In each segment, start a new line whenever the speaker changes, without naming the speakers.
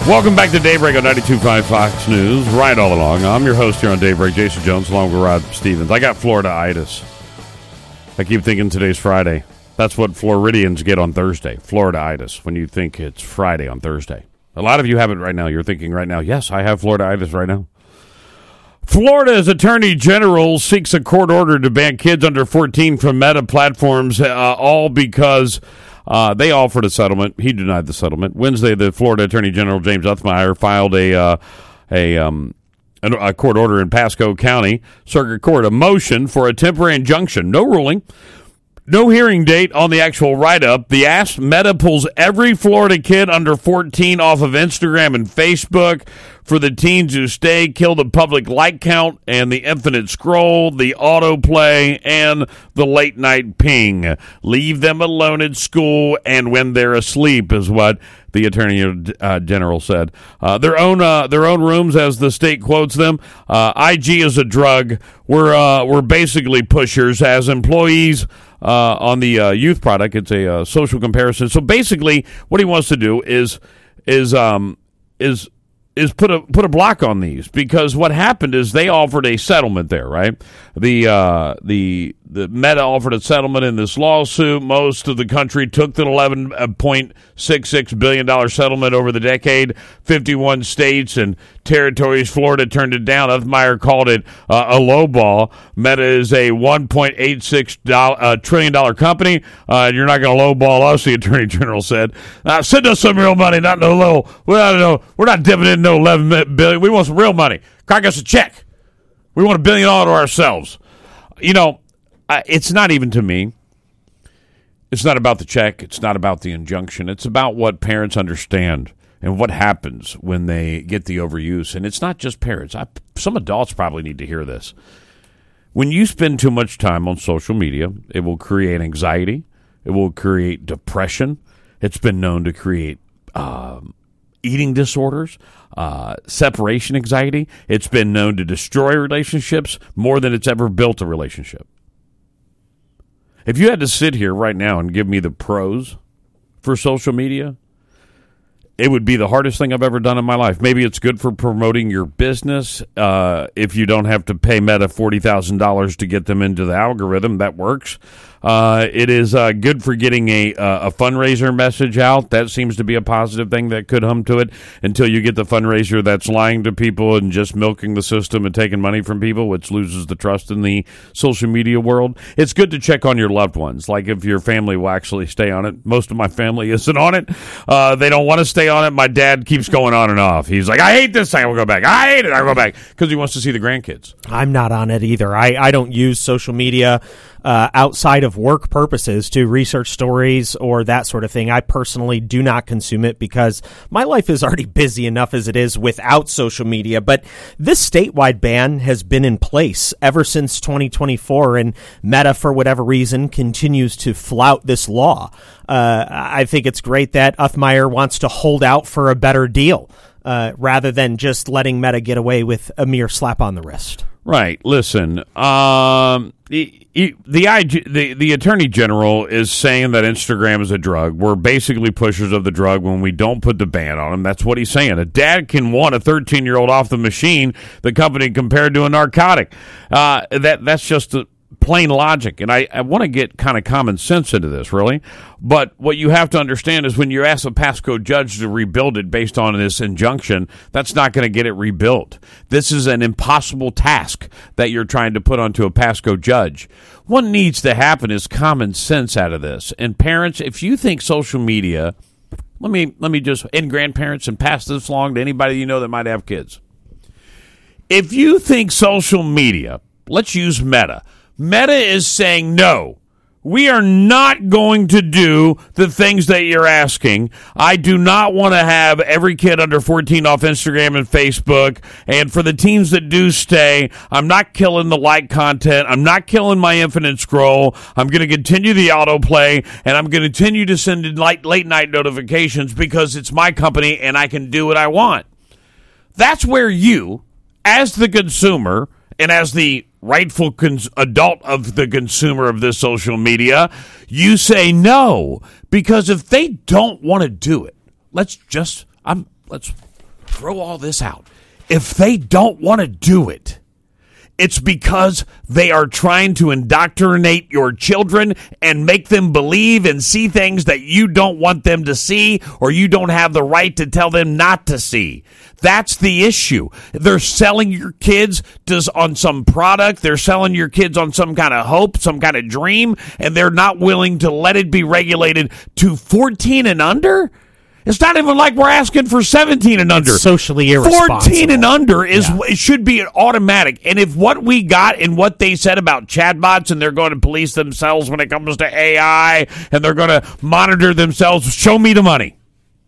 Welcome back to Daybreak on 92.5 Fox News. Right all along. I'm your host here on Daybreak, Jason Jones, along with Rod Stevens. I got Florida-itis. I keep thinking today's Friday. That's what Floridians get on Thursday, Florida-itis, when you think it's Friday on Thursday. A lot of you have it right now. You're thinking right now, yes, I have Florida-itis right now. Florida's Attorney General seeks a court order to ban kids under 14 from Meta platforms, all because they offered a settlement. He denied the settlement. Wednesday, the Florida Attorney General, James Othmeyer, filed a court order in Pasco County Circuit Court, a motion for a temporary injunction. No ruling. No hearing date on the actual write-up. The ask Meta pulls every Florida kid under 14 off of Instagram and Facebook for the teens who stay, kill the public like count and the infinite scroll, the autoplay, and the late-night ping. Leave them alone at school and when they're asleep is what the Attorney General said. Their own rooms, as the state quotes them. IG is a drug. We're basically pushers as employees on the youth product. It's a social comparison. So basically, what he wants to do is put a block on these, because what happened is they offered a settlement there, right? The Meta offered a settlement in this lawsuit. Most of the country took the $11.66 billion settlement over the decade. 51 states and territories. Florida turned it down. Othmeyer called it a low ball. Meta is a $1.86 trillion company. You're not going to lowball us, the Attorney General said. Send us some real money, not no little. We're not dipping in no $11 billion. We want some real money. Crack us a check. We want $1 billion all to ourselves. You know, it's not even to me. It's not about the check. It's not about the injunction. It's about what parents understand and what happens when they get the overuse. And it's not just parents. Some adults probably need to hear this. When you spend too much time on social media, it will create anxiety. It will create depression. It's been known to create eating disorders, separation anxiety. It's been known to destroy relationships more than it's ever built a relationship. If you had to sit here right now and give me the pros for social media, it would be the hardest thing I've ever done in my life. Maybe it's good for promoting your business. If you don't have to pay Meta $40,000 to get them into the algorithm, that works. It is good for getting a fundraiser message out. That seems to be a positive thing that could hum to it, until you get the fundraiser that's lying to people and just milking the system and taking money from people, which loses the trust in the social media world. It's good to check on your loved ones, like if your family will actually stay on it. Most of my family isn't on it. They don't want to stay on it. My dad keeps going on and off. He's like, I hate this thing. I will go back. I hate it. I will go back, because he wants to see the grandkids.
I'm not on it either. I don't use social media outside of work purposes to research stories or that sort of thing. I personally do not consume it because my life is already busy enough as it is without social media. But this statewide ban has been in place ever since 2024, and Meta, for whatever reason, continues to flout this law. I think it's great that Othmeyer wants to hold out for a better deal rather than just letting Meta get away with a mere slap on the wrist.
Right. Listen, the Attorney General is saying that Instagram is a drug. We're basically pushers of the drug when we don't put the ban on them. That's what he's saying. A dad can want a 13-year-old off the machine, the company compared to a narcotic. That's just plain logic, and I want to get kind of common sense into this, really. But what you have to understand is when you ask a Pasco judge to rebuild it based on this injunction, that's not going to get it rebuilt. This is an impossible task that you're trying to put onto a Pasco judge. What needs to happen is common sense out of this. And parents, if you think social media, let me just, and grandparents, and pass this along to anybody you know that might have kids. If you think social media, let's use Meta. Meta is saying, no, we are not going to do the things that you're asking. I do not want to have every kid under 14 off Instagram and Facebook. And for the teens that do stay, I'm not killing the like content. I'm not killing my infinite scroll. I'm going to continue the autoplay, and I'm going to continue to send in late night notifications because it's my company and I can do what I want. That's where you, as the consumer and as the rightful adult of the consumer of this social media, you say no, because if they don't want to do it, let's throw all this out. If they don't want to do it, it's because they are trying to indoctrinate your children and make them believe and see things that you don't want them to see, or you don't have the right to tell them not to see. That's the issue. They're selling your kids on some product. They're selling your kids on some kind of hope, some kind of dream, and they're not willing to let it be regulated to 14 and under. It's not even like we're asking for 17 and under.
It's socially irresponsible.
14 and under it should be an automatic. And if what we got and what they said about chatbots, and they're going to police themselves when it comes to AI, and they're going to monitor themselves, show me the money.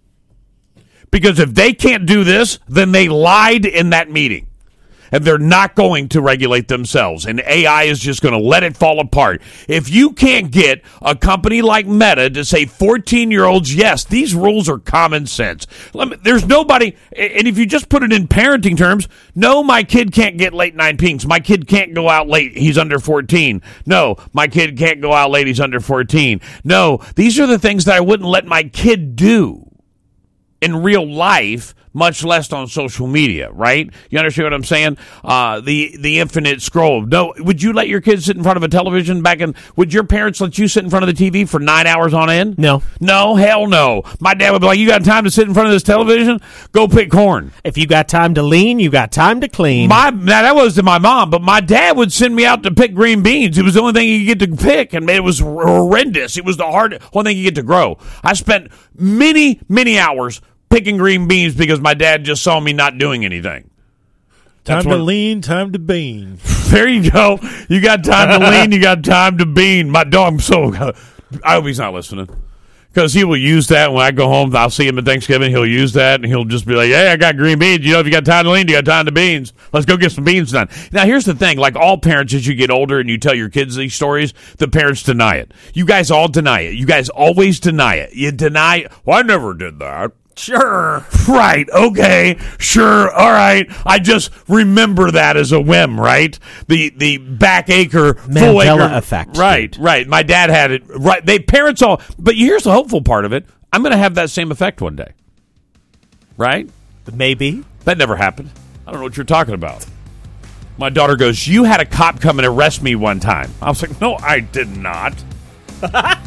Because if they can't do this, then they lied in that meeting. And they're not going to regulate themselves. And AI is just going to let it fall apart. If you can't get a company like Meta to say 14-year-olds, yes, these rules are common sense. There's nobody, and if you just put it in parenting terms, no, my kid can't get late night pings. My kid can't go out late. He's under 14. No, my kid can't go out late. He's under 14. No, these are the things that I wouldn't let my kid do in real life, much less on social media, right? You understand what I'm saying? The infinite scroll. No, would you let your kids sit in front of a television would your parents let you sit in front of the TV for 9 hours on end?
No.
No, hell no. My dad would be like, you got time to sit in front of this television? Go pick corn.
If you got time to lean, you got time to clean.
Now that was to my mom, but my dad would send me out to pick green beans. It was the only thing you could get to pick, and it was horrendous. It was the only thing you get to grow. I spent many, many hours picking green beans because my dad just saw me not doing anything.
Time to lean, time to bean.
There you go. You got time to lean, you got time to bean. My dog, I hope he's not listening. Because he will use that when I go home. I'll see him at Thanksgiving. He'll use that, and he'll just be like, hey, I got green beans. You know, if you got time to lean, you got time to beans. Let's go get some beans done. Now, here's the thing. Like all parents, as you get older and you tell your kids these stories, the parents deny it. You guys all deny it. You guys always deny it. You deny, well, I never did that. Sure. Right. Okay. Sure. All right. I just remember that as a whim, right? The back acre, full acre
effect.
Right. Dude. Right. My dad had it. Right. Parents all. But here's the hopeful part of it. I'm going to have that same effect one day. Right?
Maybe.
That never happened. I don't know what you're talking about. My daughter goes, you had a cop come and arrest me one time. I was like, no, I did not. I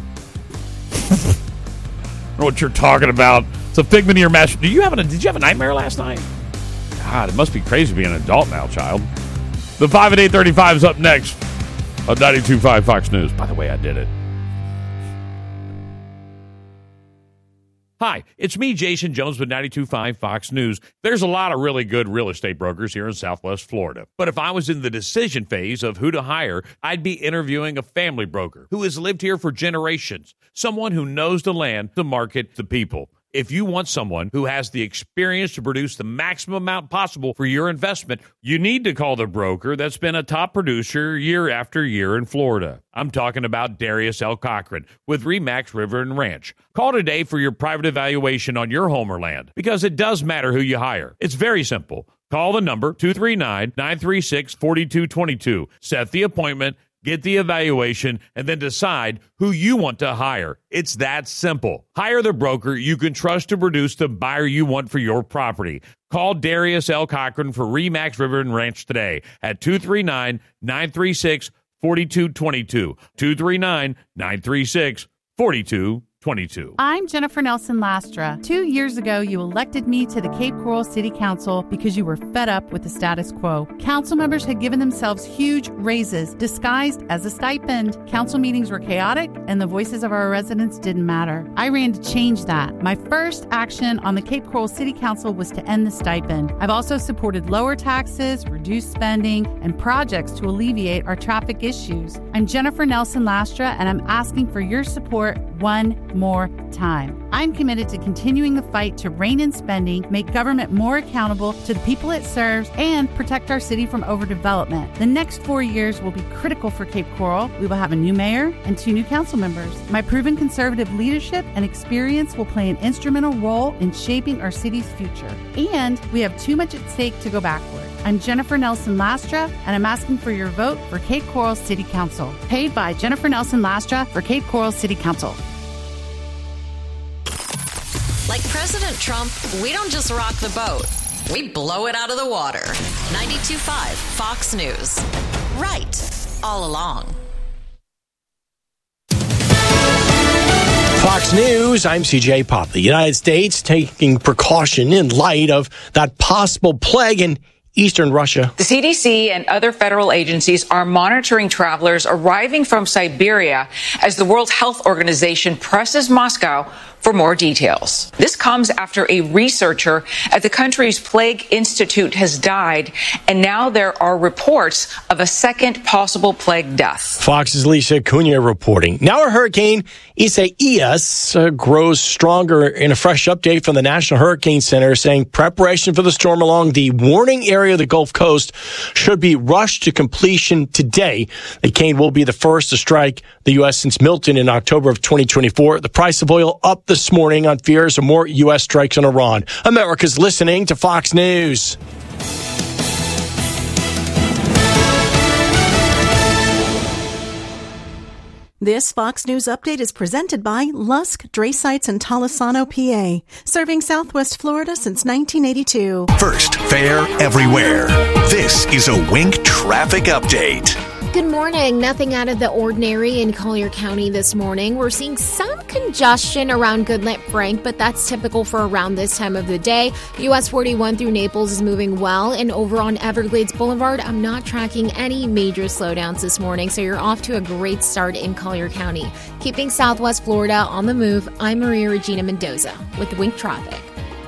don't know what you're talking about. It's a figment of your imagination. Did you have a nightmare last night? God, it must be crazy being an adult now, child. The 5 at 8:35 is up next on 92.5 Fox News. By the way, I did it. Hi, it's me, Jason Jones, with 92.5 Fox News. There's a lot of really good real estate brokers here in Southwest Florida. But if I was in the decision phase of who to hire, I'd be interviewing a family broker who has lived here for generations, someone who knows the land, the market, the people. If you want someone who has the experience to produce the maximum amount possible for your investment, you need to call the broker that's been a top producer year after year in Florida. I'm talking about Darius L. Cochran with RE/MAX River and Ranch. Call today for your private evaluation on your home or land, because it does matter who you hire. It's very simple. Call the number 239-936-4222. Set the appointment. Get the evaluation, and then decide who you want to hire. It's that simple. Hire the broker you can trust to produce the buyer you want for your property. Call Darius L. Cochran for RE/MAX River and Ranch today at 239-936-4222. 239-936-4222.
I'm Jennifer Nelson Lastra. 2 years ago, you elected me to the Cape Coral City Council because you were fed up with the status quo. Council members had given themselves huge raises disguised as a stipend. Council meetings were chaotic, and the voices of our residents didn't matter. I ran to change that. My first action on the Cape Coral City Council was to end the stipend. I've also supported lower taxes, reduced spending, and projects to alleviate our traffic issues. I'm Jennifer Nelson Lastra, and I'm asking for your support one more time. I'm committed to continuing the fight to rein in spending, make government more accountable to the people it serves, and protect our city from overdevelopment. The next 4 years will be critical for Cape Coral. We will have a new mayor and 2 new council members. My proven conservative leadership and experience will play an instrumental role in shaping our city's future. And we have too much at stake to go backward. I'm Jennifer Nelson Lastra, and I'm asking for your vote for Cape Coral City Council. Paid by Jennifer Nelson Lastra for Cape Coral City Council.
Like President Trump, we don't just rock the boat. We blow it out of the water. 92.5 Fox News. Right all along.
Fox News, I'm CJ Pop. The United States taking precaution in light of that possible plague in eastern Russia.
The CDC and other federal agencies are monitoring travelers arriving from Siberia as the World Health Organization presses Moscow for more details. This comes after a researcher at the country's Plague Institute has died, and now there are reports of a second possible plague death.
Fox's Lisa Cunha reporting. Now a hurricane, Isaias, grows stronger in a fresh update from the National Hurricane Center saying preparation for the storm along the warning area of the Gulf Coast should be rushed to completion today. The cane will be the first to strike the U.S. since Milton in October of 2024. The price of oil up this morning on fears of more U.S. strikes on Iran. America's listening to Fox News.
This Fox News update is presented by Lusk Dray Sites in Tolosano, PA, serving Southwest Florida since 1982.
First, fair everywhere. This is a Wink traffic update.
Good morning. Nothing out of the ordinary in Collier County this morning. We're seeing some congestion around Goodlet Frank, but that's typical for around this time of the day. US 41 through Naples is moving well, and over on Everglades Boulevard, I'm not tracking any major slowdowns this morning, so you're off to a great start in Collier County. Keeping Southwest Florida on the move, I'm Maria Regina Mendoza with Wink Traffic.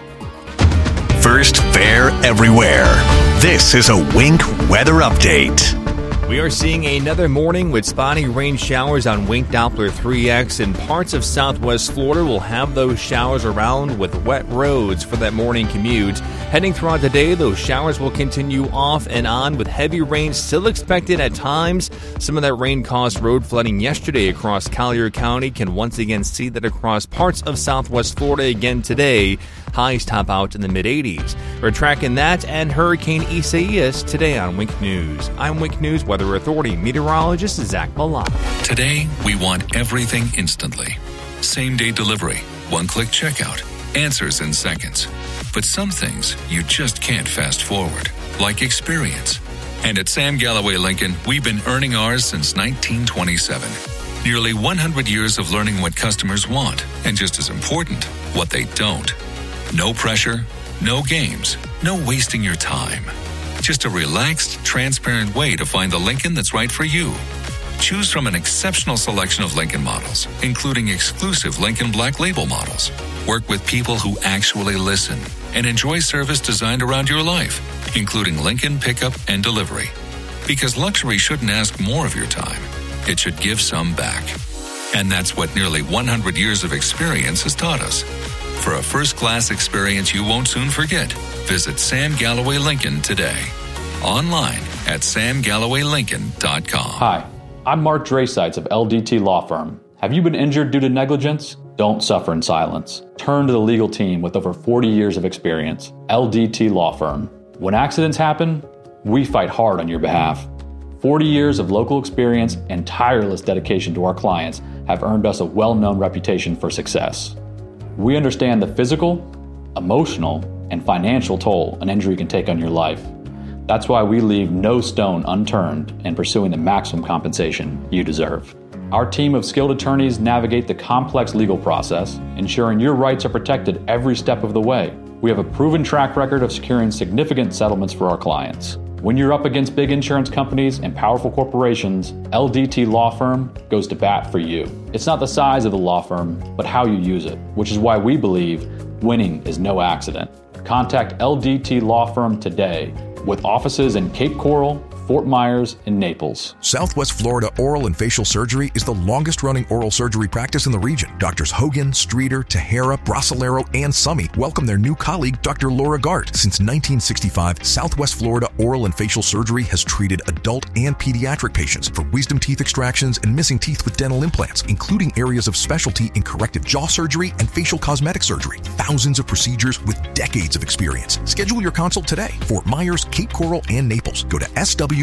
First, fair everywhere. This is a Wink weather update.
We are seeing another morning with spotty rain showers on Wink Doppler 3X, and parts of southwest Florida will have those showers around with wet roads for that morning commute. Heading throughout the day, those showers will continue off and on with heavy rain still expected at times. Some of that rain caused road flooding yesterday across Collier County. Can once again see that across parts of southwest Florida again today. Highs top out in the mid-80s. We're tracking that and Hurricane Isaias today on Wink News. I'm Wink News Weather Authority meteorologist Zach Malak.
Today, we want everything instantly. Same-day delivery, one-click checkout, answers in seconds. But some things you just can't fast forward, like experience. And at Sam Galloway Lincoln, we've been earning ours since 1927. Nearly 100 years of learning what customers want, and just as important, what they don't. No pressure, no games, no wasting your time. Just a relaxed, transparent way to find the Lincoln that's right for you. Choose from an exceptional selection of Lincoln models, including exclusive Lincoln Black Label models. Work with people who actually listen and enjoy service designed around your life, including Lincoln pickup and delivery. Because luxury shouldn't ask more of your time. It should give some back. And that's what nearly 100 years of experience has taught us. For a first-class experience you won't soon forget, visit Sam Galloway Lincoln today. Online at samgallowaylincoln.com.
Hi, I'm Mark Draysites of LDT Law Firm. Have you been injured due to negligence? Don't suffer in silence. Turn to the legal team with over 40 years of experience. LDT Law Firm. When accidents happen, we fight hard on your behalf. 40 years of local experience and tireless dedication to our clients have earned us a well-known reputation for success. We understand the physical, emotional, and financial toll an injury can take on your life. That's why we leave no stone unturned in pursuing the maximum compensation you deserve. Our team of skilled attorneys navigate the complex legal process, ensuring your rights are protected every step of the way. We have a proven track record of securing significant settlements for our clients. When you're up against big insurance companies and powerful corporations, LDT Law Firm goes to bat for you. It's not the size of the law firm, but how you use it, which is why we believe winning is no accident. Contact LDT Law Firm today with offices in Cape Coral, Fort Myers, and Naples.
Southwest Florida Oral and Facial Surgery is the longest-running oral surgery practice in the region. Doctors Hogan, Streeter, Tejera, Bracalero, and Summy welcome their new colleague, Dr. Laura Gart. Since 1965, Southwest Florida Oral and Facial Surgery has treated adult and pediatric patients for wisdom teeth extractions and missing teeth with dental implants, including areas of specialty in corrective jaw surgery and facial cosmetic surgery. Thousands of procedures with decades of experience. Schedule your consult today. Fort Myers, Cape Coral, and Naples. Go to SWFOFS.com.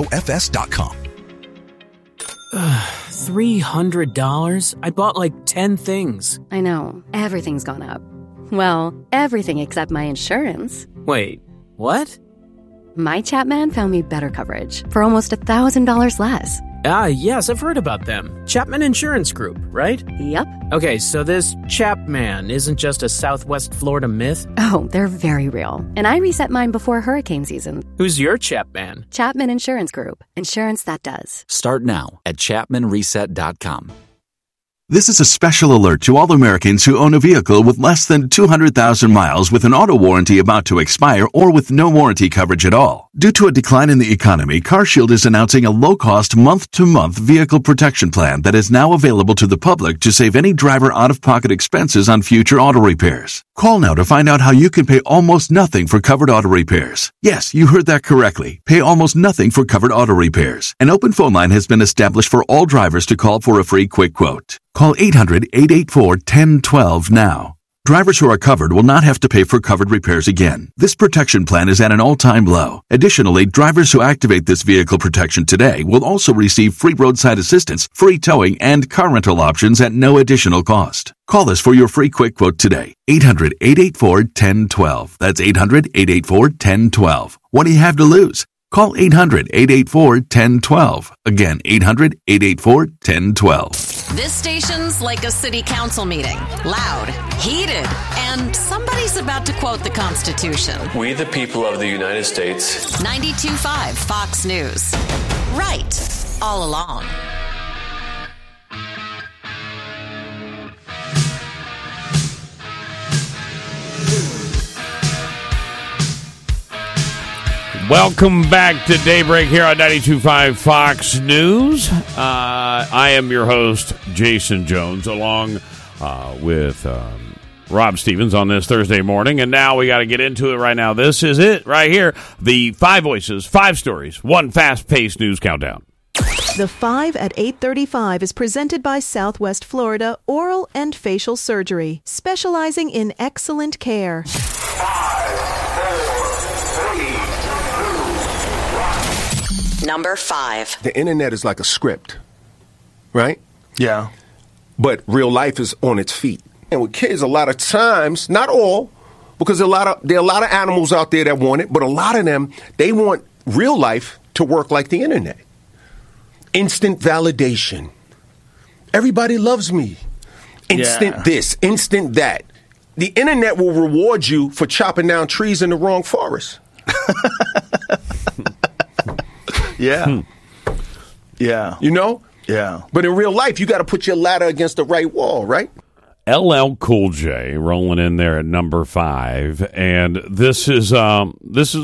$300? I bought like 10 things.
I know. Everything's gone up. Well, everything except my insurance.
Wait, What?
My Chapman found me better coverage for almost $1,000 less.
Ah, yes, I've heard about them. Chapman Insurance Group, right?
Yep.
Okay, so this Chapman isn't just a Southwest Florida myth?
Oh, they're very real. And I reset mine before hurricane season.
Who's your Chapman?
Chapman Insurance Group. Insurance that does.
Start now at ChapmanReset.com.
This is a special alert to all Americans who own a vehicle with less than 200,000 miles with an auto warranty about to expire or with no warranty coverage at all. Due to a decline in the economy, CarShield is announcing a low-cost month-to-month vehicle protection plan that is now available to the public to save any driver out-of-pocket expenses on future auto repairs. Call now to find out how you can pay almost nothing for covered auto repairs. Yes, you heard that correctly. Pay almost nothing for covered auto repairs. An open phone line has been established for all drivers to call for a free quick quote. Call 800-884-1012 now. Drivers who are covered will not have to pay for covered repairs again. This protection plan is at an all-time low. Additionally, drivers who activate this vehicle protection today will also receive free roadside assistance, free towing, and car rental options at no additional cost. Call us for your free quick quote today. 800-884-1012. That's 800-884-1012. What do you have to lose? Call 800-884-1012. Again, 800-884-1012.
This station's like a city council meeting. Loud, heated, and somebody's about to quote the Constitution.
We the people of the United States.
92.5 Fox News. Right. All along.
Welcome back to Daybreak here on 92.5 Fox News. I am your host, Jason Jones, along with Rob Stevens on this Thursday morning. And now we got to get into it right now. This is it right here. The 5 voices, 5 stories, 1 fast-paced news countdown.
The 5 at 8:35 is presented by Southwest Florida Oral and Facial Surgery, specializing in excellent care.
5, 4, 3, 2, 1. Number 5.
The internet is like a script, right?
Yeah.
But real life is on its feet. And with kids, a lot of times, not all, because there are a lot of animals out there that want it, but a lot of them, they want real life to work like the internet. Instant validation. Everybody loves me. Instant this, instant that. The internet will reward you for chopping down trees in the wrong forest.
Yeah. Yeah.
You know?
Yeah.
But in real life, you got to put your ladder against the right wall, right?
LL Cool J rolling in there at number 5, and this is the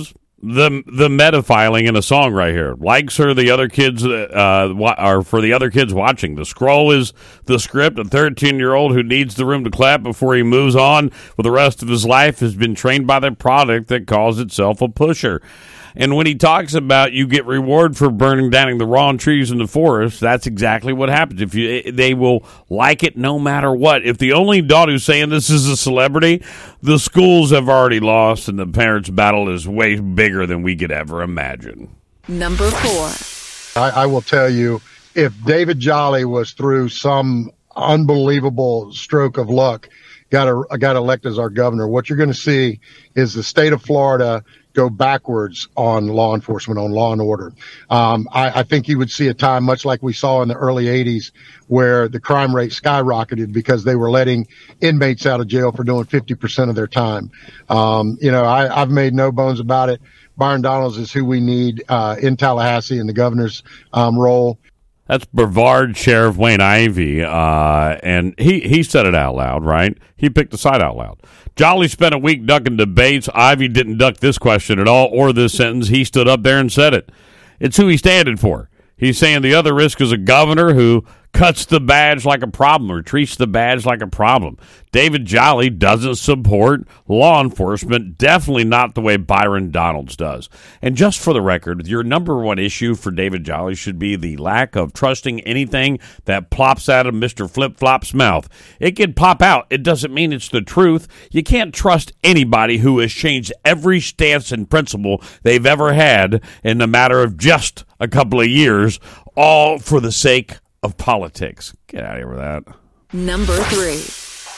meta filing in a song right here. Likes are the other kids are for the other kids watching. The scroll is the script. A 13-year-old who needs the room to clap before he moves on with the rest of his life has been trained by the product that calls itself a pusher. And when he talks about you get reward for burning down the wrong trees in the forest, that's exactly what happens. They will like it no matter what. If the only adult who's saying this is a celebrity, the schools have already lost, and the parents' battle is way bigger than we could ever imagine.
Number 4.
I will tell you, if David Jolly was through some unbelievable stroke of luck, got elected as our governor, what you're going to see is the state of Florida go backwards on law enforcement, on law and order. I think you would see a time much like we saw in the early 80s where the crime rate skyrocketed because they were letting inmates out of jail for doing 50% of their time. I've made no bones about it. Byron Donalds is who we need in Tallahassee in the governor's role.
That's Brevard Sheriff Wayne Ivey, and he said it out loud, right? He picked the side out loud. Jolly spent a week ducking debates. Ivey didn't duck this question at all or this sentence. He stood up there and said it. It's who he's standing for. He's saying the other risk is a governor who cuts the badge like a problem or treats the badge like a problem. David Jolly doesn't support law enforcement, definitely not the way Byron Donalds does. And just for the record, your number 1 issue for David Jolly should be the lack of trusting anything that plops out of Mr. Flip-Flop's mouth. It can pop out. It doesn't mean it's the truth. You can't trust anybody who has changed every stance and principle they've ever had in a matter of just a couple of years, all for the sake of politics. Get out of here with that.
Number 3.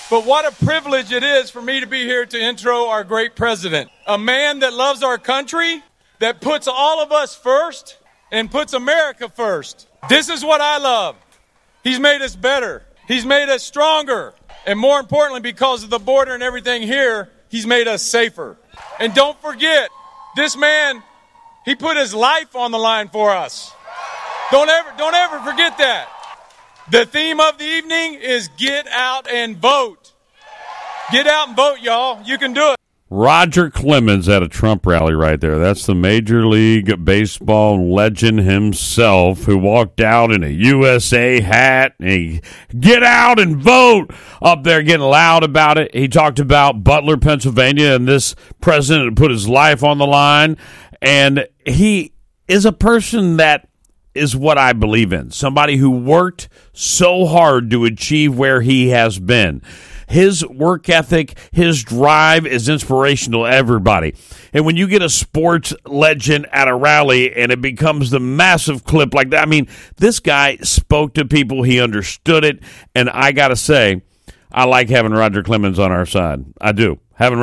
But what a privilege it is for me to be here to intro our great president, a man that loves our country, that puts all of us first and puts America first. This is what I love. He's made us better. He's made us stronger. And more importantly, because of the border and everything here, he's made us safer. And don't forget, this man, he put his life on the line for us. Don't ever forget that. The theme of the evening is get out and vote. Get out and vote, y'all. You can do it.
Roger Clemens at a Trump rally right there. That's the Major League Baseball legend himself who walked out in a USA hat. And he, get out and vote, up there getting loud about it. He talked about Butler, Pennsylvania, and this president put his life on the line. And he is a person that is what I believe in. Somebody who worked so hard to achieve where he has been. His work ethic, his drive is inspirational to everybody. And when you get a sports legend at a rally and it becomes the massive clip like that, I mean, this guy spoke to people. He understood it. And I got to say, I like having Roger Clemens on our side. I do.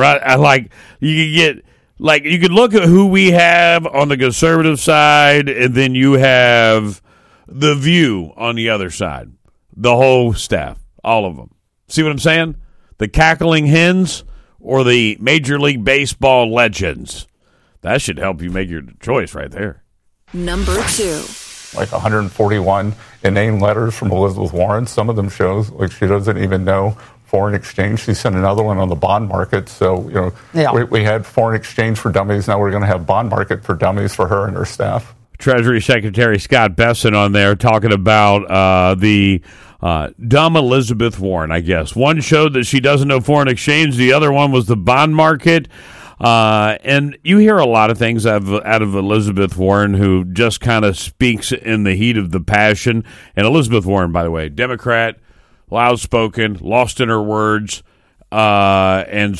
You could look at who we have on the conservative side, and then you have The View on the other side. The whole staff, all of them. See what I'm saying? The cackling hens or the Major League Baseball legends. That should help you make your choice right there.
Number 2.
Like 141 inane letters from Elizabeth Warren. Some of them shows like she doesn't even know foreign exchange. She sent another one on the bond market. So, we had foreign exchange for dummies. Now we're going to have bond market for dummies for her and her staff.
Treasury Secretary Scott Bessent on there talking about the dumb Elizabeth Warren, I guess. One showed that she doesn't know foreign exchange. The other one was the bond market. And you hear a lot of things out of Elizabeth Warren, who just kind of speaks in the heat of the passion. And Elizabeth Warren, by the way, Democrat, loud-spoken, lost in her words, and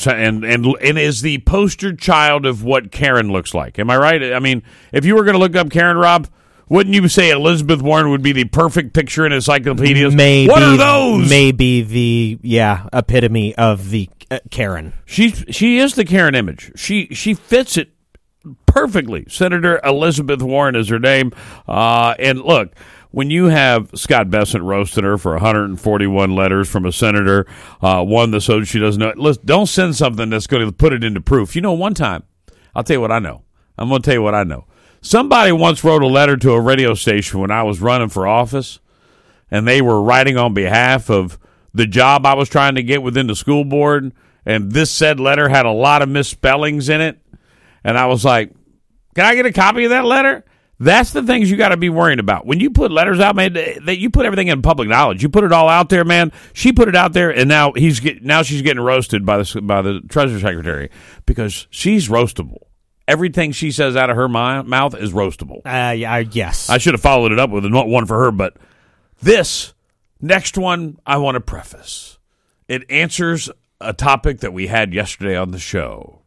is the poster child of what Karen looks like. Am I right? I mean, if you were going to look up Karen, Rob, wouldn't you say Elizabeth Warren would be the perfect picture in encyclopedias?
Maybe,
what are those?
Maybe the epitome of the Karen.
She is the Karen image. She fits it perfectly. Senator Elizabeth Warren is her name. And look, when you have Scott Bessent roasting her for 141 letters from a senator, one that so she doesn't know, listen, don't send something that's going to put it into proof. You know, one time, I'll tell you what I know. I'm going to tell you what I know. Somebody once wrote a letter to a radio station when I was running for office, and they were writing on behalf of the job I was trying to get within the school board, and this said letter had a lot of misspellings in it. And I was like, can I get a copy of that letter? That's the things you got to be worrying about. When you put letters out, man, that you put everything in public knowledge. You put it all out there, man. She put it out there, and now she's getting roasted by the Treasury Secretary because she's roastable. Everything she says out of her mouth is roastable.
Yes.
I should have followed it up with one for her, but this next one I want to preface. It answers a topic that we had yesterday on the show.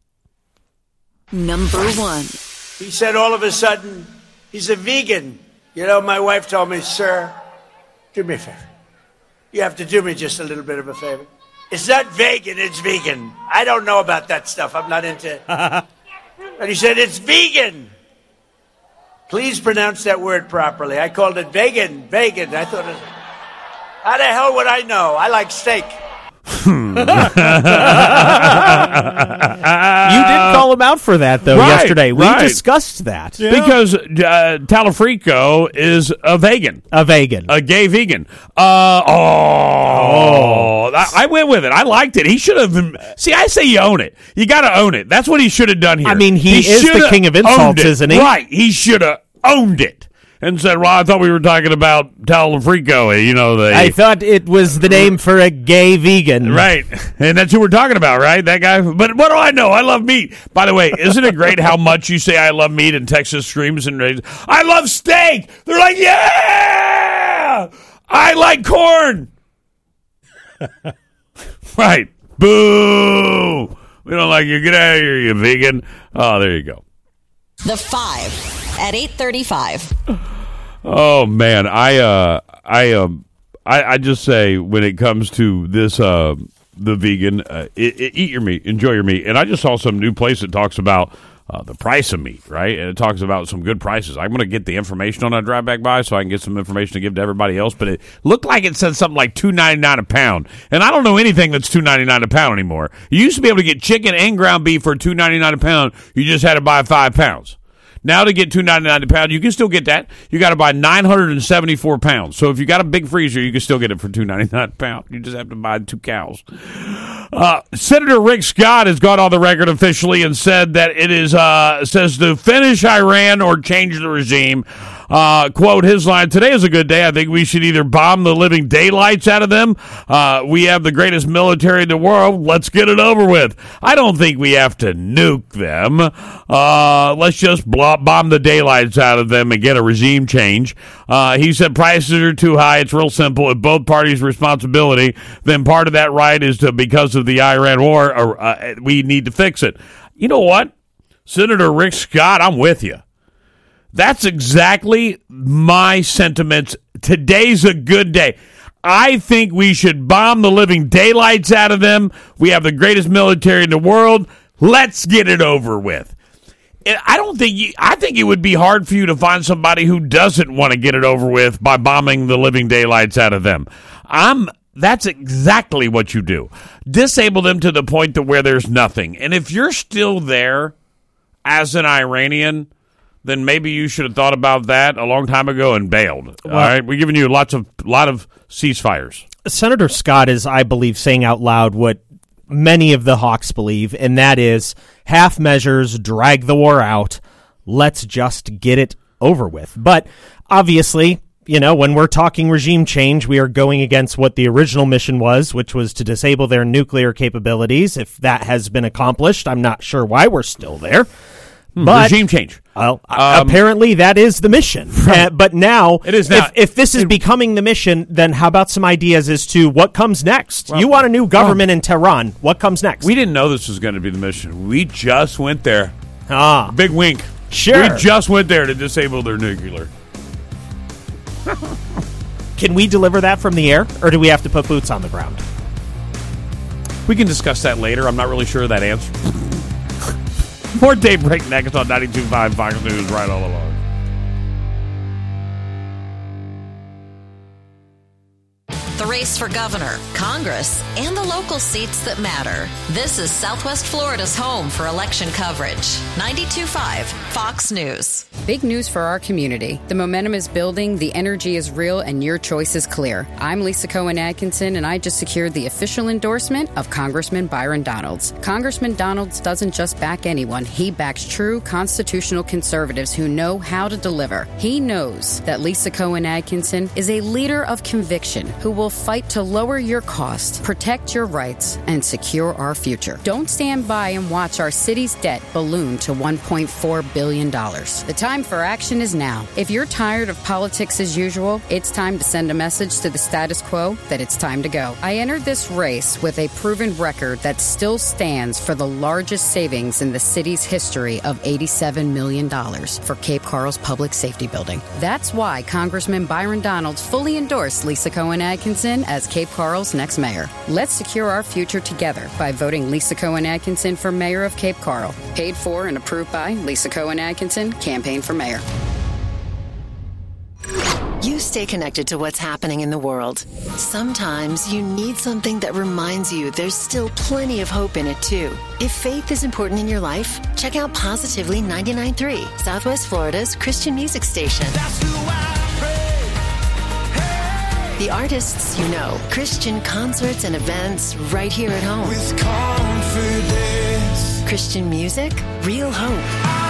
Number 1.
He said all of a sudden, he's a vegan. You know, my wife told me, sir, do me a favor. You have to do me just a little bit of a favor. It's not vegan, it's vegan. I don't know about that stuff. I'm not into it. And he said, it's vegan. Please pronounce that word properly. I called it vegan. I thought, how the hell would I know? I like steak.
You did call him out for that, though, yesterday. We discussed that.
Yeah. Because Talafrico is a vegan.
A
gay vegan. I went with it. I liked it. He should have been... See, I say you own it. You got to own it. That's what he should have done here.
I mean, he is the king of insults, isn't he?
Right. He should have owned it. And said, well, I thought we were talking about Talafrico, I
thought it was the name for a gay vegan.
Right. And that's who we're talking about, right? That guy. But what do I know? I love meat. By the way, isn't it great how much you say I love meat and Texas screams and raises? I love steak. They're like, yeah! I like corn. Right. Boo! We don't like you. Get out of here, you vegan. Oh, there you go.
The 5 at 8:35.
Oh man, I just say when it comes to this the vegan, eat your meat, enjoy your meat. And I just saw some new place that talks about the price of meat, right? And it talks about some good prices. I'm going to get the information on that drive back by so I can get some information to give to everybody else. But it looked like it said something like $2.99 a pound. And I don't know anything that's $2.99 a pound anymore. You used to be able to get chicken and ground beef for $2.99 a pound. You just had to buy 5 pounds. Now to get $2.99 a pound, you can still get that. You got to buy 974 pounds. So if you got a big freezer, you can still get it for $2.99 a pound. You just have to buy 2 cows. Senator Rick Scott has gone on the record officially and said that it is says to finish Iran or change the regime. Quote, his line, today is a good day. I think we should either bomb the living daylights out of them. We have the greatest military in the world. Let's get it over with. I don't think we have to nuke them. Let's just bomb the daylights out of them and get a regime change. He said prices are too high. It's real simple. If both parties' responsibility, then part of that right is because of the Iran war, we need to fix it. You know what? Senator Rick Scott, I'm with you. That's exactly my sentiments. Today's a good day. I think we should bomb the living daylights out of them. We have the greatest military in the world. Let's get it over with. I think it would be hard for you to find somebody who doesn't want to get it over with by bombing the living daylights out of them. That's exactly what you do. Disable them to the point to where there's nothing. And if you're still there as an Iranian, then maybe you should have thought about that a long time ago and bailed. All right, we're giving you a lot of ceasefires.
Senator Scott is, I believe, saying out loud what many of the hawks believe, and that is half measures, drag the war out. Let's just get it over with. But obviously, you know, when we're talking regime change, we are going against what the original mission was, which was to disable their nuclear capabilities. If that has been accomplished, I'm not sure why we're still there. But
regime change.
Well, apparently that is the mission. But now,
it is now.
If this is becoming the mission, then how about some ideas as to what comes next? Well, you want a new government in Tehran. What comes next?
We didn't know this was going to be the mission. We just went there. Big wink.
Sure.
We just went there to disable their nuclear.
Can we deliver that from the air, or do we have to put boots on the ground?
We can discuss that later. I'm not really sure of that answer. More Daybreak next on 92.5 Fox News right all along.
The race for governor, Congress, and the local seats that matter. This is Southwest Florida's home for election coverage. 92.5 Fox News.
Big news for our community. The momentum is building, the energy is real, and your choice is clear. I'm Lisa Cohen Atkinson, and I just secured the official endorsement of Congressman Byron Donalds. Congressman Donalds doesn't just back anyone. He backs true constitutional conservatives who know how to deliver. He knows that Lisa Cohen Atkinson is a leader of conviction who will fight to lower your costs, protect your rights, and secure our future. Don't stand by and watch our city's debt balloon to $1.4 billion. The time for action is now. If you're tired of politics as usual, it's time to send a message to the status quo that it's time to go. I entered this race with a proven record that still stands for the largest savings in the city's history of $87 million for Cape Coral's public safety building. That's why Congressman Byron Donalds fully endorsed Lisa Cohen Atkinson as Cape Coral's next mayor. Let's secure our future together by voting Lisa Cohen Atkinson for mayor of Cape Coral. Paid for and approved by Lisa Cohen Atkinson, Campaign for Mayor.
You stay connected to what's happening in the world. Sometimes you need something that reminds you there's still plenty of hope in it, too. If faith is important in your life, check out Positively 99.3, Southwest Florida's Christian music station. That's who I pray. The artists you know, Christian concerts and events right here at home. With confidence. Christian music, real hope.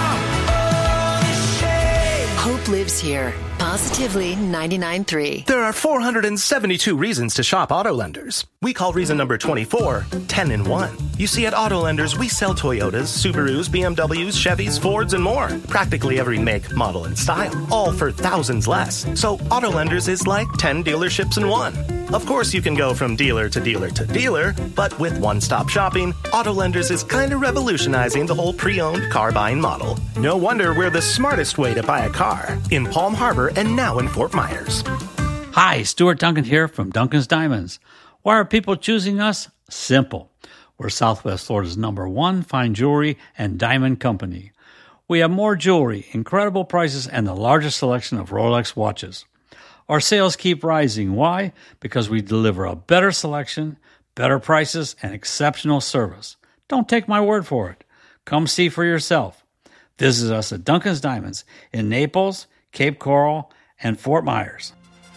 Hope lives here. Positively 99.3.
There are 472 reasons to shop Auto Lenders. We call reason number 24 10 in 1. You see, at Auto Lenders, we sell Toyotas, Subarus, BMWs, Chevys, Fords, and more. Practically every make, model, and style. All for thousands less. So Auto Lenders is like 10 dealerships in one. Of course, you can go from dealer to dealer to dealer, but with one-stop shopping, Auto Lenders is kind of revolutionizing the whole pre-owned car buying model. No wonder we're the smartest way to buy a car. In Palm Harbor and now in Fort Myers.
Hi, Stuart Duncan here from Duncan's Diamonds. Why are people choosing us? Simple. We're Southwest Florida's #1 fine jewelry and diamond company. We have more jewelry, incredible prices, and the largest selection of Rolex watches. Our sales keep rising. Why? Because we deliver a better selection, better prices, and exceptional service. Don't take my word for it. Come see for yourself. Visit us at Duncan's Diamonds in Naples, Cape Coral, and Fort Myers.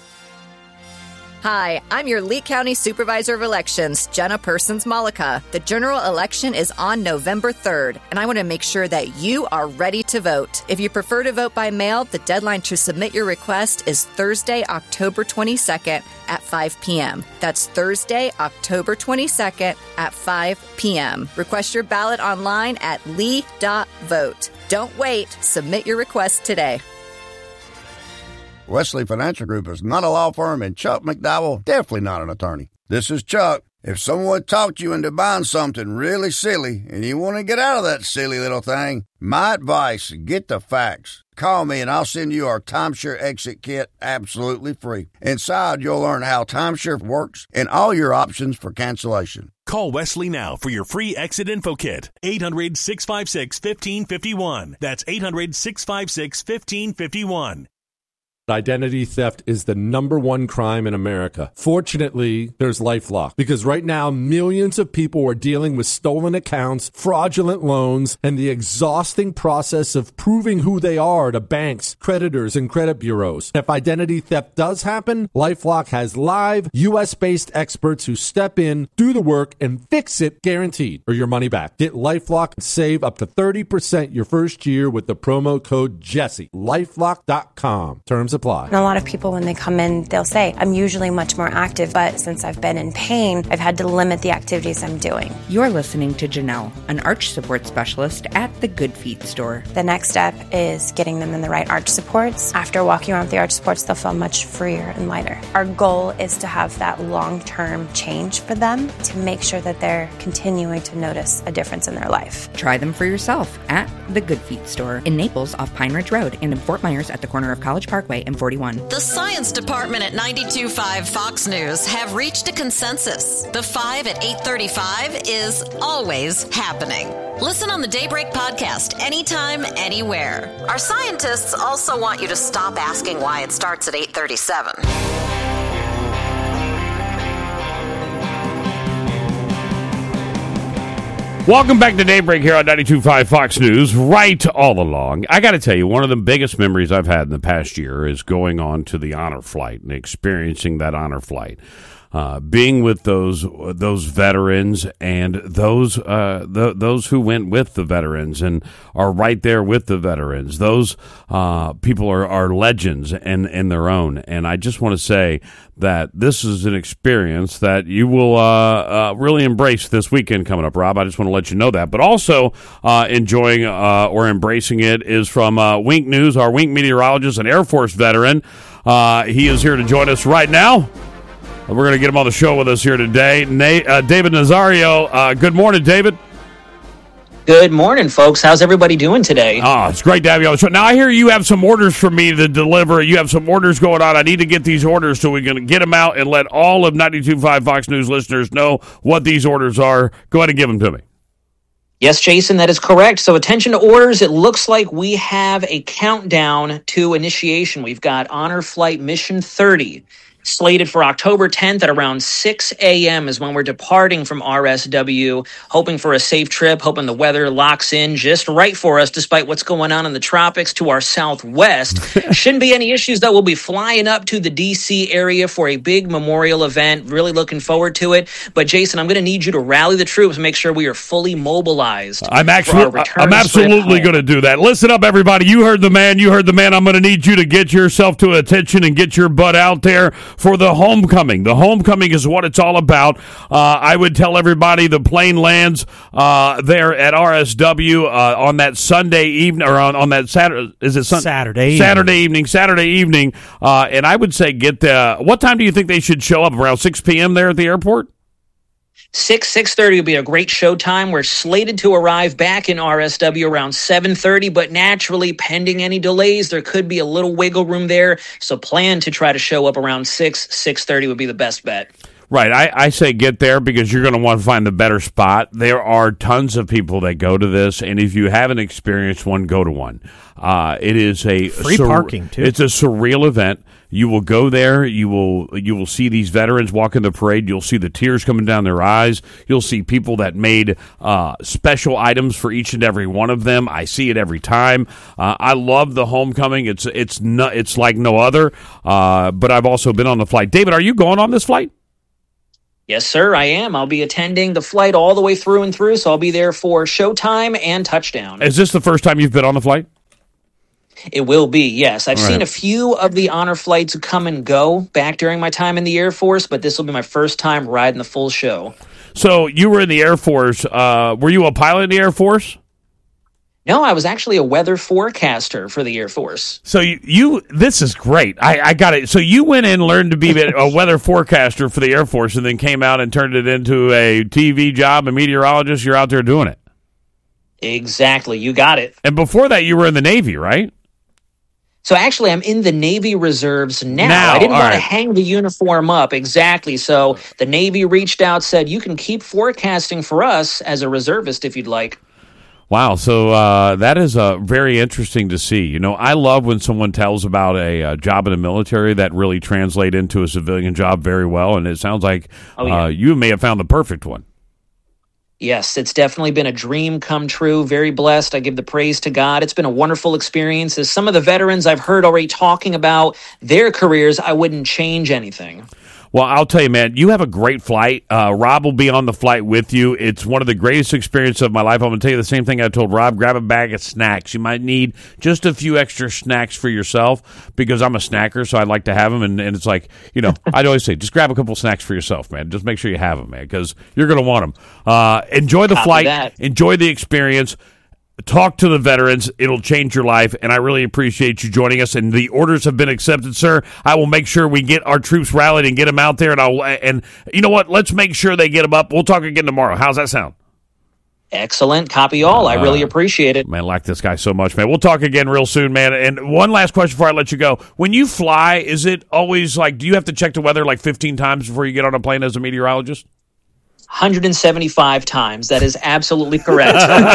Hi, I'm your Lee County Supervisor of Elections, Jenna Persons-Malika. The general election is on November 3rd, and I want to make sure that you are ready to vote. If you prefer to vote by mail, the deadline to submit your request is Thursday, October 22nd at 5 p.m. That's Thursday, October 22nd at 5 p.m. Request your ballot online at lee.vote. Don't wait. Submit your request today.
Wesley Financial Group is not a law firm, and Chuck McDowell definitely not an attorney. This is Chuck. If someone talked you into buying something really silly and you want to get out of that silly little thing, my advice, get the facts. Call me and I'll send you our timeshare exit kit absolutely free. Inside, you'll learn how timeshare works and all your options for cancellation.
Call Wesley now for your free exit info kit. 800-656-1551. That's 800-656-1551.
Identity theft is the #1 crime in America. Fortunately, there's LifeLock, because right now millions of people are dealing with stolen accounts, fraudulent loans, and the exhausting process of proving who they are to banks, creditors, and credit bureaus. If identity theft does happen, LifeLock has live US-based experts who step in, do the work, and fix it guaranteed, or your money back. Get LifeLock and save up to 30% your first year with the promo code Jesse. LifeLock.com. Terms apply.
And a lot of people, when they come in, they'll say, I'm usually much more active, but since I've been in pain, I've had to limit the activities I'm doing.
You're listening to Janelle, an arch support specialist at the Good Feet store.
The next step is getting them in the right arch supports. After walking around with the arch supports, they'll feel much freer and lighter. Our goal is to have that long-term change for them to make sure that they're continuing to notice a difference in their life.
Try them for yourself at the Good Feet store in Naples off Pine Ridge Road and in Fort Myers at the corner of College Parkway and 41.
The science department at 92.5 Fox News have reached a consensus. The 5 at 8:35 is always happening. Listen on the Daybreak podcast anytime, anywhere. Our scientists also want you to stop asking why it starts at 8:37.
Welcome back to Daybreak here on 92.5 Fox News, right all along. I got to tell you, one of the biggest memories I've had in the past year is going on to the honor flight and experiencing that honor flight. Being with those veterans and those who went with the veterans and are right there with the veterans. Those people are legends in their own. And I just want to say that this is an experience that you will really embrace this weekend coming up, Rob. I just want to let you know that. But also enjoying or embracing it is from Wink News, our Wink meteorologist and Air Force veteran. He is here to join us right now. We're going to get him on the show with us here today. David Nazario. Good morning, David.
Good morning, folks. How's everybody doing today?
Oh, it's great to have you on the show. Now, I hear you have some orders for me to deliver. You have some orders going on. I need to get these orders so we're going to get them out and let all of 92.5 Fox News listeners know what these orders are. Go ahead and give them to me.
Yes, Jason, that is correct. So attention to orders. It looks like we have a countdown to initiation. We've got Honor Flight Mission 30. Slated for October 10th at around 6 a.m. is when we're departing from RSW, hoping for a safe trip, hoping the weather locks in just right for us despite what's going on in the tropics to our southwest. Shouldn't be any issues, though. We'll be flying up to the D.C. area for a big memorial event. Really looking forward to it. But, Jason, I'm going to need you to rally the troops and make sure we are fully mobilized.
I'm absolutely going to do that. Listen up, everybody. You heard the man. I'm going to need you to get yourself to attention and get your butt out there for the homecoming. The homecoming is what it's all about. I would tell everybody the plane lands there at RSW on that Sunday evening, or on that Saturday. Is it Saturday evening. And I would say what time do you think they should show up? Around 6 p.m. there at the airport?
6:30 will be a great show time. We're slated to arrive back in RSW around 7:30, but naturally, pending any delays, there could be a little wiggle room there. So plan to try to show up around 6:30 would be the best bet.
Right. I say get there because you're going to want to find the better spot. There are tons of people that go to this, and if you haven't experienced one, go to one. It is a
free parking too.
It's a surreal event. You will go there. You will see these veterans walk in the parade. You'll see the tears coming down their eyes. You'll see people that made special items for each and every one of them. I see it every time. I love the homecoming. It's like no other. But I've also been on the flight. David, are you going on this flight?
Yes, sir, I am. I'll be attending the flight all the way through and through, so I'll be there for showtime and touchdown.
Is this the first time you've been on the flight?
It will be, yes. I've seen a few of the honor flights come and go back during my time in the Air Force, but this will be my first time riding the full show.
So you were in the Air Force. Were you a pilot in the Air Force?
No, I was actually a weather forecaster for the Air Force.
So this is great. I got it. So you went in and learned to be a weather forecaster for the Air Force and then came out and turned it into a TV job, a meteorologist. You're out there doing it.
Exactly. You got it.
And before that, you were in the Navy, right?
So actually, I'm in the Navy Reserves now. I didn't want to hang the uniform up. Exactly. So the Navy reached out, said, you can keep forecasting for us as a reservist if you'd like.
Wow, so that is very interesting to see. You know, I love when someone tells about a job in the military that really translate into a civilian job very well, and it sounds like you may have found the perfect one.
Yes, it's definitely been a dream come true. Very blessed. I give the praise to God. It's been a wonderful experience. As some of the veterans I've heard already talking about their careers, I wouldn't change anything.
Well, I'll tell you, man, you have a great flight. Rob will be on the flight with you. It's one of the greatest experiences of my life. I'm going to tell you the same thing I told Rob. Grab a bag of snacks. You might need just a few extra snacks for yourself because I'm a snacker, so I like to have them. And it's like, you know, I'd always say, just grab a couple snacks for yourself, man. Just make sure you have them, man, because you're going to want them. Enjoy the flight. Enjoy the experience. Talk to the veterans. It'll change your life, and I really appreciate you joining us. And the orders have been accepted, sir. I will make sure we get our troops rallied and get them out there. And you know what? Let's make sure they get them up. We'll talk again tomorrow. How's that sound?
Excellent. Copy all. I really appreciate it.
Man, I like this guy so much, man. We'll talk again real soon, man. And one last question before I let you go. When you fly, is it always like, do you have to check the weather like 15 times before you get on a plane as a meteorologist?
175 times. That is absolutely correct.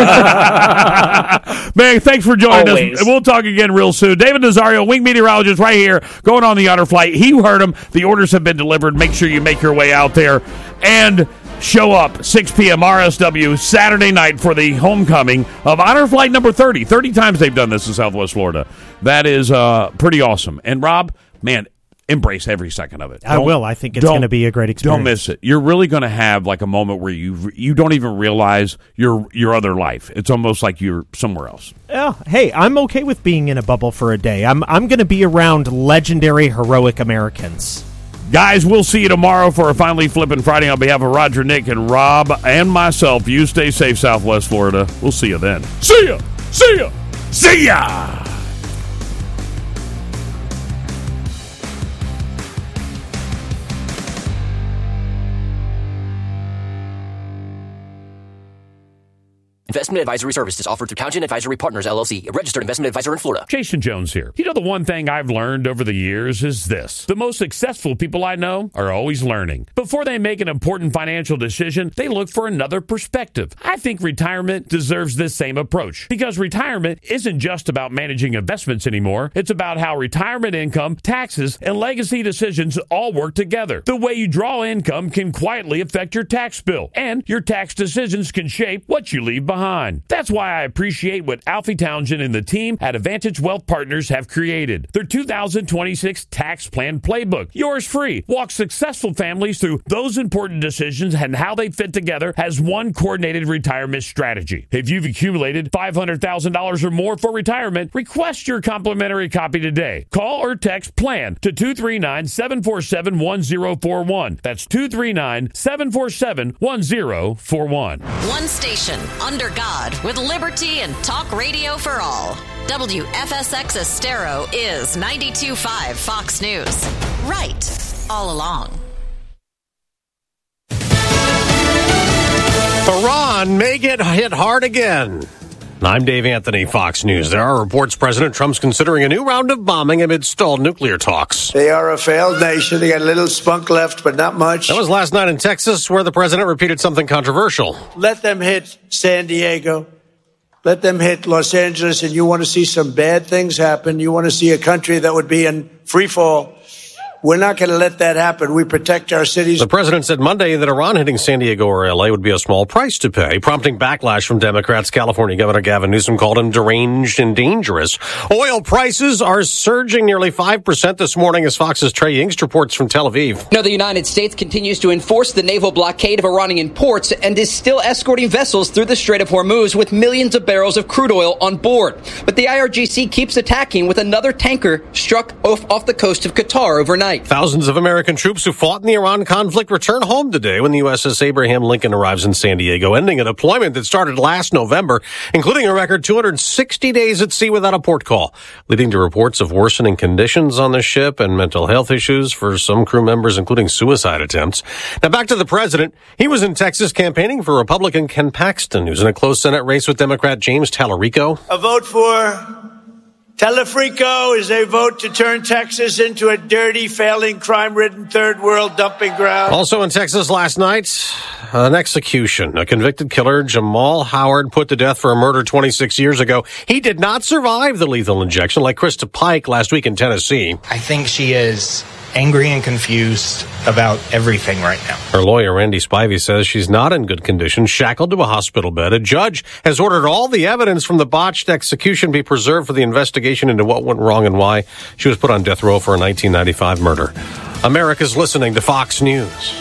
Man, thanks for joining us. We'll talk again real soon. David Nazario, wing meteorologist right here, going on the honor flight. He heard him. The orders have been delivered. Make sure you make your way out there and show up 6 p.m. RSW Saturday night for the homecoming of honor flight number 30. 30 times they've done this in Southwest Florida. That is pretty awesome. And Rob, man, embrace every second of it.
I will. I think it's going to be a great experience.
Don't miss it. You're really going to have like a moment where you don't even realize your other life. It's almost like you're somewhere else.
Yeah. Hey, I'm okay with being in a bubble for a day. I'm going to be around legendary, heroic Americans.
Guys, we'll see you tomorrow for a Finally Flippin' Friday. On behalf of Roger, Nick, and Rob, and myself, you stay safe, Southwest Florida. We'll see you then. See ya! See ya! See ya!
Investment advisory services offered through Townsend Advisory Partners, LLC, a registered investment advisor in Florida.
Jason Jones here. You know, the one thing I've learned over the years is this. The most successful people I know are always learning. Before they make an important financial decision, they look for another perspective. I think retirement deserves this same approach because retirement isn't just about managing investments anymore. It's about how retirement income, taxes, and legacy decisions all work together. The way you draw income can quietly affect your tax bill, and your tax decisions can shape what you leave behind. That's why I appreciate what Alfie Townsend and the team at Advantage Wealth Partners have created. Their 2026 Tax Plan Playbook. Yours free. Walk successful families through those important decisions and how they fit together as one coordinated retirement strategy. If you've accumulated $500,000 or more for retirement, request your complimentary copy today. Call or text PLAN to 239-747-1041. That's 239-747-1041.
One station, under God, with liberty and talk radio for all. WFSX Estero is 92.5 Fox News. Right all along.
Iran may get hit hard again.
I'm Dave Anthony, Fox News. There are reports President Trump's considering a new round of bombing amid stalled nuclear talks.
They are a failed nation. They got a little spunk left, but not much.
That was last night in Texas, where the president repeated something controversial.
Let them hit San Diego. Let them hit Los Angeles, and you want to see some bad things happen. You want to see a country that would be in free fall. We're not going to let that happen. We protect our cities.
The president said Monday that Iran hitting San Diego or L.A. would be a small price to pay, prompting backlash from Democrats. California Governor Gavin Newsom called him deranged and dangerous. Oil prices are surging nearly 5% this morning, as Fox's Trey Yingst reports from Tel Aviv.
The United States continues to enforce the naval blockade of Iranian ports and is still escorting vessels through the Strait of Hormuz with millions of barrels of crude oil on board. But the IRGC keeps attacking, with another tanker struck off the coast of Qatar overnight.
Thousands of American troops who fought in the Iran conflict return home today when the USS Abraham Lincoln arrives in San Diego, ending a deployment that started last November, including a record 260 days at sea without a port call, leading to reports of worsening conditions on the ship and mental health issues for some crew members, including suicide attempts. Now back to the president. He was in Texas campaigning for Republican Ken Paxton, who's in a close Senate race with Democrat James Tallarico.
A vote for Telefrico is a vote to turn Texas into a dirty, failing, crime-ridden third world dumping ground.
Also in Texas last night, an execution. A convicted killer, Jamal Howard, put to death for a murder 26 years ago. He did not survive the lethal injection like Krista Pike last week in Tennessee.
I think she is angry and confused about everything right now.
Her lawyer, Randy Spivey, says she's not in good condition, shackled to a hospital bed. A judge has ordered all the evidence from the botched execution be preserved for the investigation into what went wrong and why she was put on death row for a 1995 murder. America's listening to Fox News.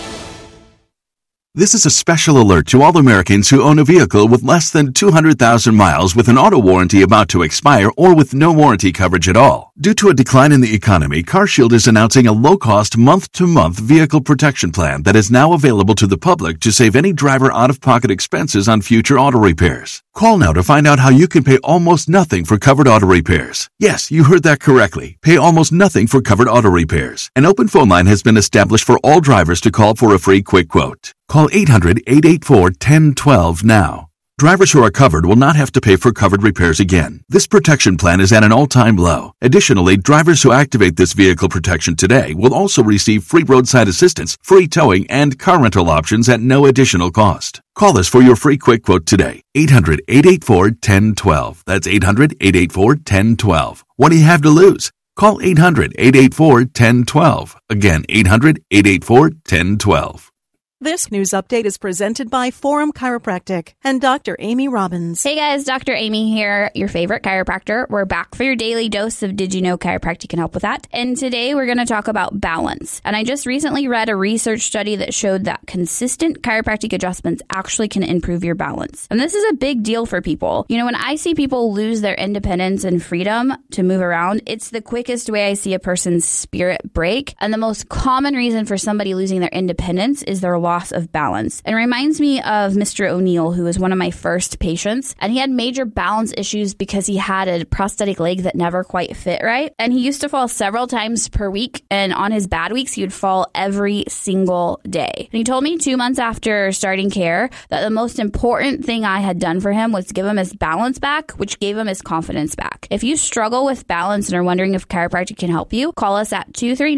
This is a special alert to all Americans who own a vehicle with less than 200,000 miles with an auto warranty about to expire or with no warranty coverage at all. Due to a decline in the economy, CarShield is announcing a low-cost month-to-month vehicle protection plan that is now available to the public to save any driver out-of-pocket expenses on future auto repairs. Call now to find out how you can pay almost nothing for covered auto repairs. Yes, you heard that correctly. Pay almost nothing for covered auto repairs. An open phone line has been established for all drivers to call for a free quick quote. Call 800-884-1012 now. Drivers who are covered will not have to pay for covered repairs again. This protection plan is at an all-time low. Additionally, drivers who activate this vehicle protection today will also receive free roadside assistance, free towing, and car rental options at no additional cost. Call us for your free quick quote today. 800-884-1012. That's 800-884-1012. What do you have to lose? Call 800-884-1012. Again, 800-884-1012.
This news update is presented by Forum Chiropractic and Dr. Amy Robbins.
Hey guys, Dr. Amy here, your favorite chiropractor. We're back for your daily dose of Did You Know Chiropractic can help with that. And today we're going to talk about balance. And I just recently read a research study that showed that consistent chiropractic adjustments actually can improve your balance. And this is a big deal for people. You know, when I see people lose their independence and freedom to move around, it's the quickest way I see a person's spirit break. And the most common reason for somebody losing their independence is their loss of balance. It reminds me of Mr. O'Neill, who was one of my first patients, and he had major balance issues because he had a prosthetic leg that never quite fit right. And he used to fall several times per week, and on his bad weeks, he would fall every single day. And he told me 2 months after starting care that the most important thing I had done for him was to give him his balance back, which gave him his confidence back. If you struggle with balance and are wondering if chiropractic can help you, call us at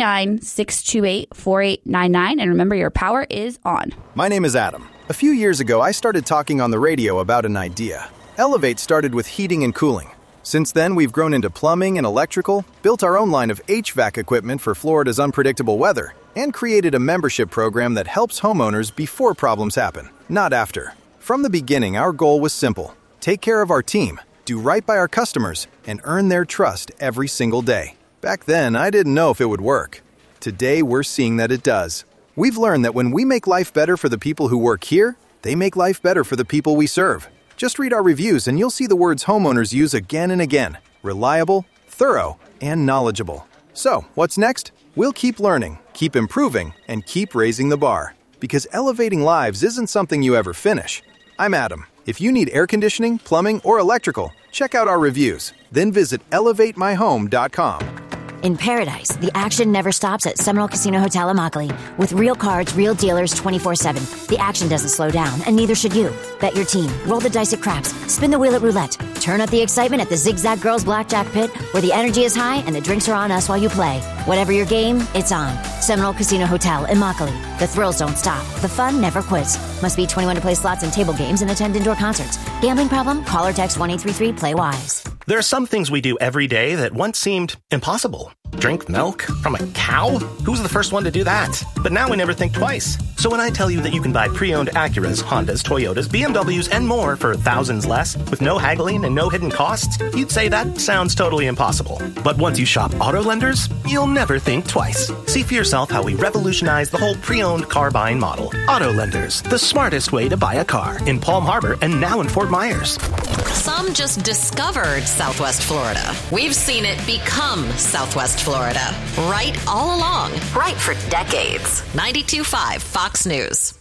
239-628-4899, and remember, your power is on.
My name is Adam. A few years ago, I started talking on the radio about an idea. Elevate started with heating and cooling. Since then, we've grown into plumbing and electrical, built our own line of HVAC equipment for Florida's unpredictable weather, and created a membership program that helps homeowners before problems happen, not after. From the beginning, our goal was simple: take care of our team, do right by our customers, and earn their trust every single day. Back then, I didn't know if it would work. Today, we're seeing that it does. We've learned that when we make life better for the people who work here, they make life better for the people we serve. Just read our reviews and you'll see the words homeowners use again and again: reliable, thorough, and knowledgeable. So, what's next? We'll keep learning, keep improving, and keep raising the bar. Because elevating lives isn't something you ever finish. I'm Adam. If you need air conditioning, plumbing, or electrical, check out our reviews. Then visit elevatemyhome.com.
In paradise, the action never stops at Seminole Casino Hotel Immokalee. With real cards, real dealers 24/7. The action doesn't slow down, and neither should you. Bet your team, roll the dice at craps, spin the wheel at roulette. Turn up the excitement at the Zigzag Girls Blackjack Pit, where the energy is high and the drinks are on us while you play. Whatever your game, it's on. Seminole Casino Hotel Immokalee. The thrills don't stop. The fun never quits. Must be 21 to play slots and table games and attend indoor concerts. Gambling problem? Call or text 1-833-PLAY-WISE.
There are some things we do every day that once seemed impossible. Drink milk from a cow? Who was the first one to do that? But now we never think twice. So when I tell you that you can buy pre-owned Acuras, Hondas, Toyotas, BMWs, and more for thousands less, with no haggling and no hidden costs, you'd say that sounds totally impossible. But once you shop Auto Lenders, you'll never think twice. See for yourself how we revolutionize the whole pre-owned car buying model. Auto Lenders, the smartest way to buy a car. In Palm Harbor and now in Fort Myers.
Some just discovered Southwest Florida. We've seen it become Southwest Florida. Right all along. Right for decades. 92.5 Fox News.